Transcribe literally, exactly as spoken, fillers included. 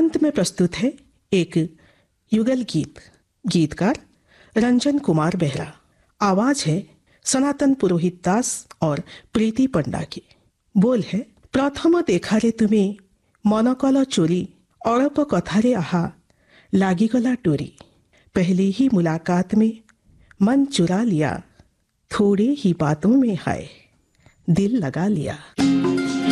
अंत में प्रस्तुत है एक युगल गीत। गीतकार रंजन कुमार बेहरा। आवाज है सनातन पुरोहित दास और प्रीति पंडा की। बोल है, प्रथम देखारे तुमे मन कल चोरी, अड़प कथारे आहा लागिगला टोरी। पहली ही मुलाकात में मन चुरा लिया, थोड़े ही बातों में हाय दिल लगा लिया।